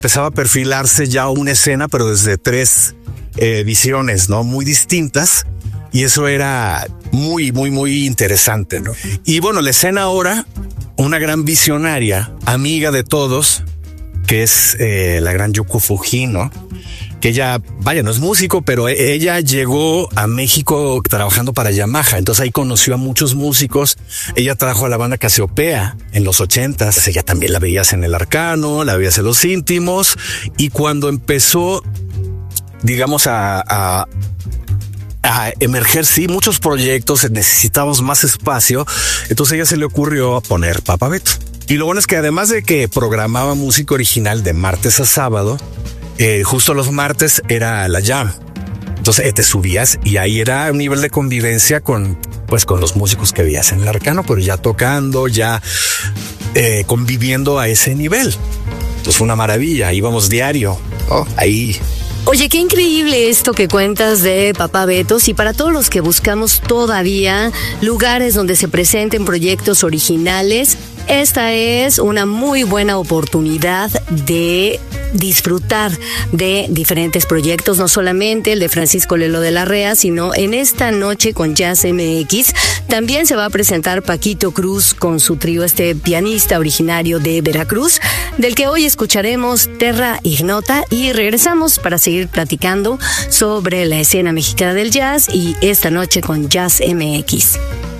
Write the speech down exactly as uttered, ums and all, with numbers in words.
empezaba a perfilarse ya una escena, pero desde tres eh, visiones, ¿no? Muy distintas. Y eso era muy, muy, muy interesante, ¿no? Y bueno, la escena ahora, una gran visionaria, amiga de todos, que es eh, la gran Yoko Fujino, que ella, vaya, no es músico, pero ella llegó a México trabajando para Yamaha. Entonces ahí conoció a muchos músicos. Ella trajo a la banda Casiopea en los ochentas. Ella también la veías en El Arcano, la veías en Los Íntimos. Y cuando empezó, digamos, a... a a emerger, sí, muchos proyectos, necesitábamos más espacio. Entonces a ella se le ocurrió poner Papa Beto. Y lo bueno es que además de que programaba música original de martes a sábado, eh, justo los martes era la jam. Entonces eh, te subías y ahí era un nivel de convivencia con, pues, con los músicos que veías en El Arcano, pero ya tocando, ya eh, conviviendo a ese nivel. Entonces fue una maravilla, íbamos diario, oh, ahí. Oye, qué increíble esto que cuentas de Papá Betos, y para todos los que buscamos todavía lugares donde se presenten proyectos originales, esta es una muy buena oportunidad de disfrutar de diferentes proyectos, no solamente el de Francisco Lelo de la Rea, sino en esta noche con Jazz M X también se va a presentar Paquito Cruz con su trío, este pianista originario de Veracruz, del que hoy escucharemos Terra Ignota, y regresamos para seguir platicando sobre la escena mexicana del jazz y esta noche con Jazz M X.